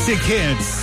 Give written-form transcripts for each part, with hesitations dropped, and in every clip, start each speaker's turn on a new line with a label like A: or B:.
A: Classic Hits.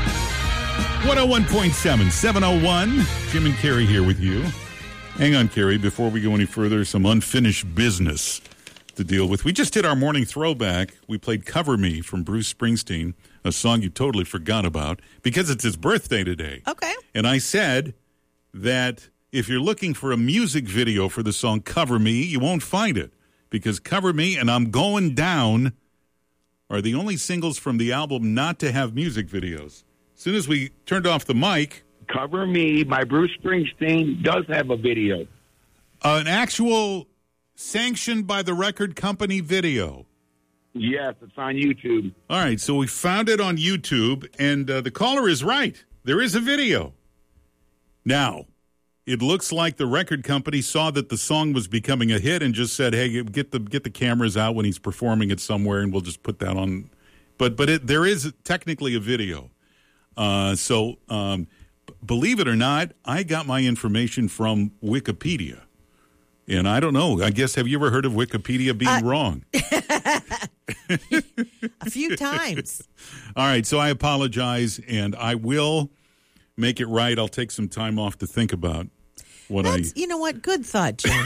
A: 101.7, 701. Jim and Carrie here with you. Hang on, Carrie, before we go any further, some unfinished business to deal with. We just did our morning throwback. We played Cover Me from Bruce Springsteen, a song you totally forgot about, because it's his birthday today.
B: Okay.
A: And I said that if you're looking for a music video for the song Cover Me, you won't find it, because Cover Me and I'm Going Down are the only singles from the album not to have music videos. As soon as we turned off the mic...
C: Cover Me by Bruce Springsteen does have a video.
A: An actual sanctioned by the record company video.
C: Yes, it's on YouTube.
A: All right, so we found it on YouTube, and the caller is right. There is a video. Now, it looks like the record company saw that the song was becoming a hit and just said, hey, get the cameras out when he's performing it somewhere, and we'll just put that on. But there is technically a video. Believe it or not, I got my information from Wikipedia. And I don't know. I guess, have you ever heard of Wikipedia being wrong?
B: A few times.
A: All right, so I apologize, and I will make it right. I'll take some time off to think about what
B: You know what? Good thought, Jim.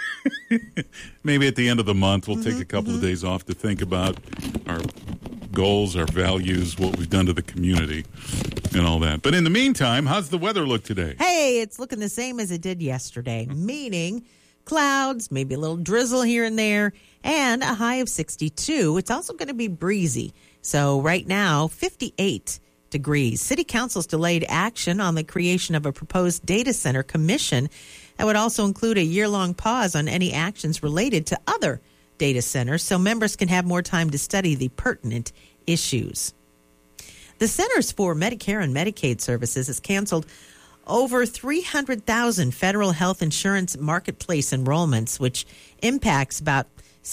A: Maybe at the end of the month, we'll take a couple of days off to think about our goals, our values, what we've done to the community, and all that. But in the meantime, how's the weather look today?
B: Hey, it's looking the same as it did yesterday, meaning clouds, maybe a little drizzle here and there, and a high of 62. It's also going to be breezy. So right now, 58 degrees. City Council's delayed action on the creation of a proposed data center commission that would also include a year-long pause on any actions related to other data centers so members can have more time to study the pertinent issues. The Centers for Medicare and Medicaid Services has canceled over 300,000 federal health insurance marketplace enrollments, which impacts about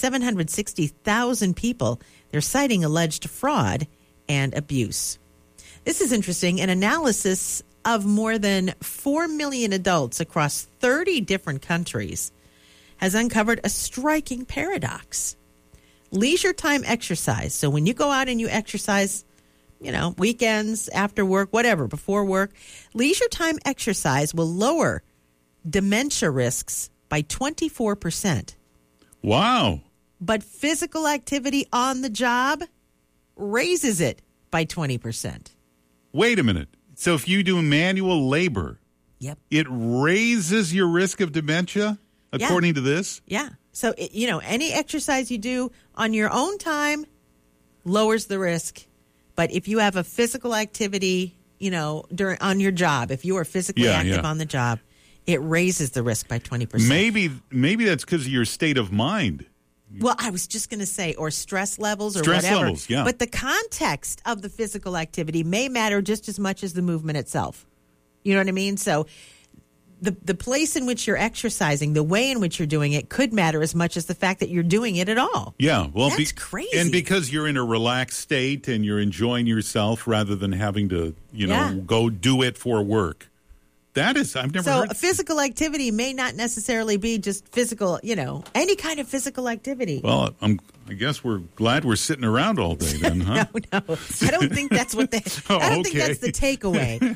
B: 760,000 people. They're citing alleged fraud and abuse. This is interesting. An analysis of more than 4 million adults across 30 different countries has uncovered a striking paradox. Leisure time exercise. So when you go out and you exercise, weekends, after work, whatever, before work, leisure time exercise will lower dementia risks by 24%.
A: Wow.
B: But physical activity on the job raises it by 20%.
A: Wait a minute. So if you do manual labor,
B: yep,
A: it raises your risk of dementia, according to this?
B: Yeah. So, any exercise you do on your own time lowers the risk. But if you have a physical activity, on your job, if you are physically active on the job, it raises the risk by 20%.
A: Maybe that's because of your state of mind.
B: Well, I was just going to say, or stress levels or whatever.
A: Stress levels, yeah.
B: But the context of the physical activity may matter just as much as the movement itself. You know what I mean? So the place in which you're exercising, the way in which you're doing it could matter as much as the fact that you're doing it at all.
A: Yeah. Well,
B: that's crazy.
A: And because you're in a relaxed state and you're enjoying yourself rather than having to, go do it for work. That is, I've never heard.
B: So physical activity may not necessarily be just physical, any kind of physical activity.
A: Well, I guess we're glad we're sitting around all day then, huh?
B: No. I don't think that's what think that's the takeaway.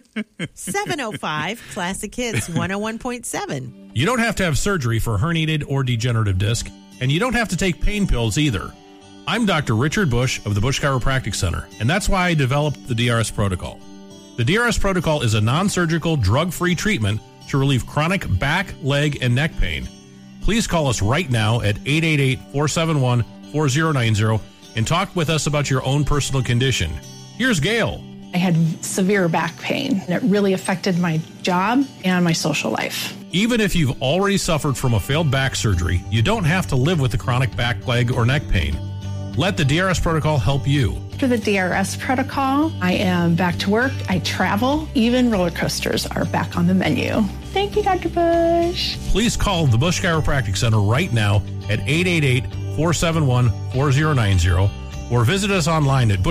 B: 705 Classic Hits 101.7.
D: You don't have to have surgery for herniated or degenerative disc, and you don't have to take pain pills either. I'm Dr. Richard Bush of the Bush Chiropractic Center, and that's why I developed the DRS protocol. The DRS protocol is a non-surgical, drug-free treatment to relieve chronic back, leg, and neck pain. Please call us right now at 888-471-4090 and talk with us about your own personal condition. Here's Gail.
E: I had severe back pain, and it really affected my job and my social life.
D: Even if you've already suffered from a failed back surgery, you don't have to live with the chronic back, leg, or neck pain. Let the DRS protocol help you.
E: After the DRS protocol, I am back to work. I travel. Even roller coasters are back on the menu. Thank you, Dr. Bush.
D: Please call the Bush Chiropractic Center right now at 888-471-4090 or visit us online at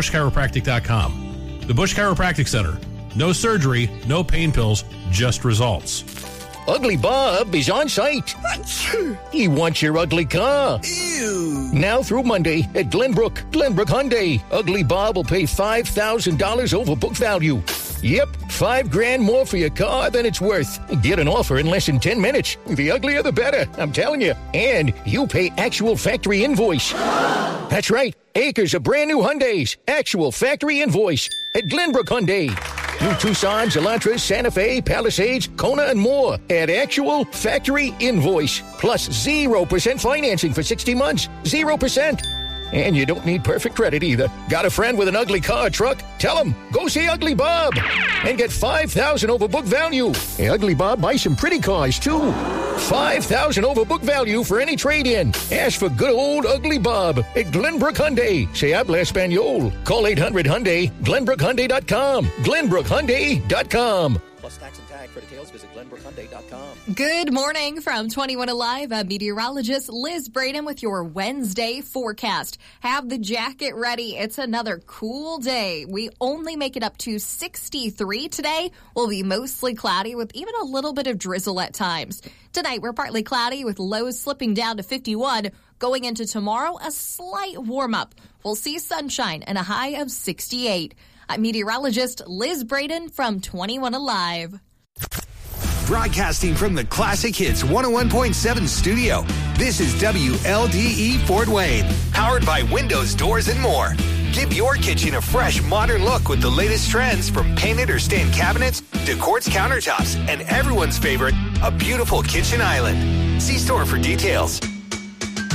D: bushchiropractic.com. The Bush Chiropractic Center. No surgery, no pain pills, just results.
F: Ugly Bob is on site. He wants your ugly car.
G: Ew.
F: Now through Monday at Glenbrook Hyundai. Ugly Bob will pay $5,000 over book value. Yep, $5,000 more for your car than it's worth. Get an offer in less than 10 minutes. The uglier the better, I'm telling you. And you pay actual factory invoice. That's right, acres of brand new Hyundais. Actual factory invoice at Glenbrook Hyundai. New Tucsons, Elantras, Santa Fe, Palisades, Kona, and more at actual factory invoice. Plus 0% financing for 60 months. 0%. And you don't need perfect credit either. Got a friend with an ugly car or truck? Tell him, go see Ugly Bob and get $5,000 over book value. Hey, Ugly Bob buys some pretty cars, too. $5,000 over book value for any trade-in. Ask for good old Ugly Bob at Glenbrook Hyundai. Se habla Espanol. Call 800-HYUNDAI, GlenbrookHyundai.com. GlenbrookHyundai.com.
H: Plus tax and tag. For details, visit GlenbrookHyundai.com.
I: Good morning from 21 Alive. I'm meteorologist Liz Braden with your Wednesday forecast. Have the jacket ready. It's another cool day. We only make it up to 63 today. We'll be mostly cloudy with even a little bit of drizzle at times. Tonight, we're partly cloudy with lows slipping down to 51. Going into tomorrow, a slight warm-up. We'll see sunshine and a high of 68. I'm meteorologist Liz Braden from 21 Alive.
G: Broadcasting from the Classic Hits 101.7 studio, this is WLDE Fort Wayne. Powered by Windows, Doors, and more. Give your kitchen a fresh, modern look with the latest trends from painted or stained cabinets to quartz countertops and everyone's favorite, a beautiful kitchen island. See store for details.